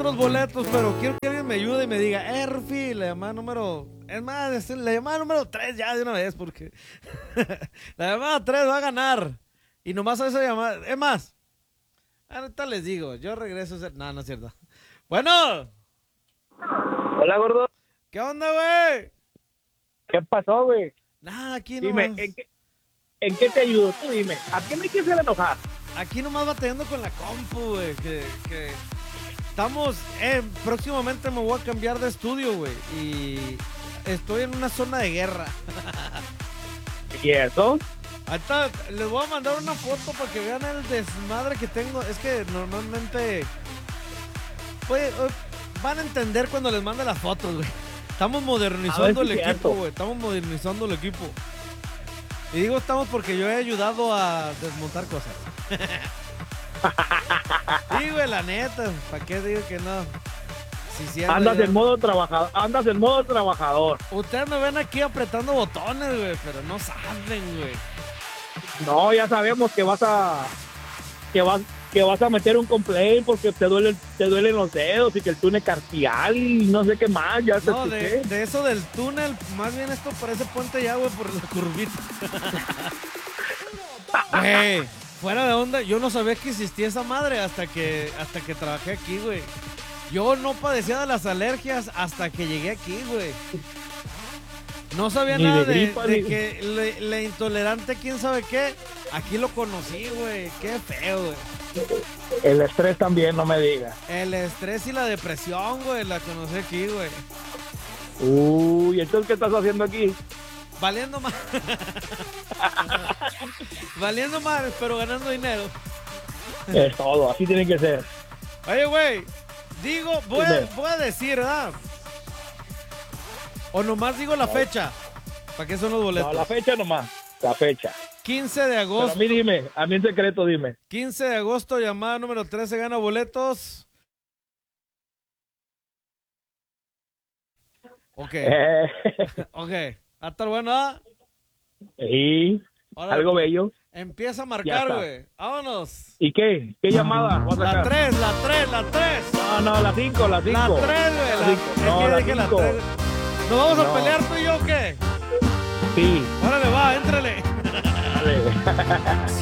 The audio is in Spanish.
otros boletos, pero quiero que alguien me ayude y me diga, Rufi, la llamada número... Es más, la llamada número 3 ya de una vez, porque la llamada 3 va a ganar. Y nomás a esa llamada... Es más, ahorita les digo, yo regreso a hacer... No, no es cierto. Bueno. Hola, gordo. ¿Qué onda, güey? ¿Qué pasó, güey? Nada, aquí Dime, nomás. ¿en qué te ayudo? Tú dime, ¿a qué me quieres enojar? Aquí nomás batallando con la compu, güey. Que estamos... próximamente me voy a cambiar de estudio, güey. Y estoy en una zona de guerra. ¿Y eso? Ahorita les voy a mandar una foto para que vean el desmadre que tengo. Es que normalmente... Pues, van a entender cuando les mande las fotos, güey. Estamos modernizando el equipo, güey. Estamos modernizando el equipo. Y digo estamos porque yo he ayudado a desmontar cosas. Sí, güey, la neta. ¿Para qué digo que no? Sí, Andas en modo trabajador. Ustedes me ven aquí apretando botones, güey, pero no saben, güey. No, ya sabemos que vas a meter un complaint porque te duelen los dedos y que el túnel carpial y no sé qué más. Ya no, de eso del túnel, más bien esto parece puente ya, güey, por la curvita. Güey, fuera de onda, yo no sabía que existía esa madre hasta que trabajé aquí, güey. Yo no padecía de las alergias hasta que llegué aquí, güey. No sabía ni nada de gripa, de que la intolerante, quién sabe qué. Aquí lo conocí, güey. Qué feo, güey. El estrés también, no me digas. El estrés y la depresión, güey, la conocí aquí, güey. Uy, entonces, ¿qué estás haciendo aquí? Valiendo más. Valiendo más, pero ganando dinero. Es todo, así tiene que ser. Oye, güey, digo, voy a decir, ¿verdad? O nomás digo la fecha. ¿Para qué son los boletos? No, la fecha nomás, la fecha. 15 de agosto. Pero a mí dime, a mí en secreto dime. 15 de agosto, llamada número 13, gana boletos. Ok. Ok. ¿Va a estar bueno? Sí, Ahora, algo bello. empieza a marcar, güey. Vámonos. ¿Y qué? ¿Qué llamada? La 3. No, la 5. La 3, güey. No, la dije la 5. 3. ¿Nos vamos a pelear tú y yo o qué? Sí. Órale, va, éntrale. Dale.